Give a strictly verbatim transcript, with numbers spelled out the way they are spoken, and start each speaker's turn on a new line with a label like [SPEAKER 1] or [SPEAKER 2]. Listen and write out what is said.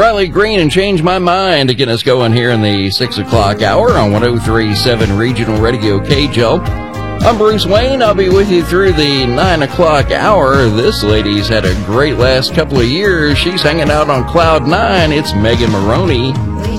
[SPEAKER 1] Riley Green and Change My Mind to get us going here in the six o'clock hour on one oh three point seven Regional Radio K J O. I'm Bruce Wayne. I'll be with you through the nine o'clock hour. This lady's had a great last couple of years. She's hanging out on cloud nine. It's Megan Maroney.